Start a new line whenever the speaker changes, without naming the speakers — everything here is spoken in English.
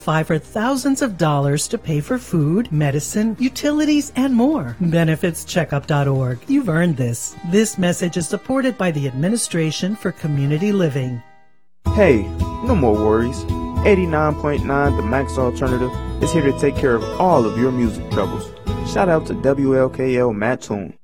qualify for thousands of dollars to pay for food, medicine, utilities, and more. BenefitsCheckup.org. You've earned this. This message is supported by the Administration for Community Living.
Hey, no more worries. 89.9 The Max Alternative is here to take care of all of your music troubles. Shout out to WLKL Mattoon.